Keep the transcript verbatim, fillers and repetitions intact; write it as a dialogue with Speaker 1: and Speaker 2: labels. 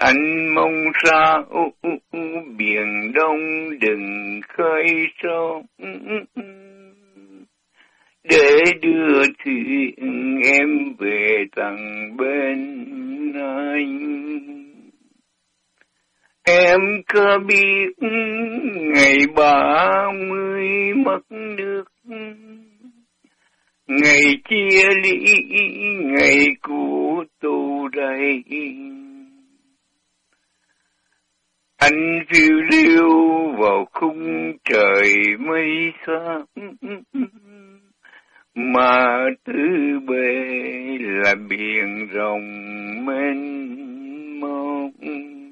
Speaker 1: Anh mong sao biển đông đừng khơi sóng, để đưa thuyền em về tận bên anh. Em có biết ngày ba mươi mất nước, ngày chia ly, ngày của tù đầy. Anh phiêu lưu vào khung trời mây xám, mà tứ bề là biển rộng mênh mông.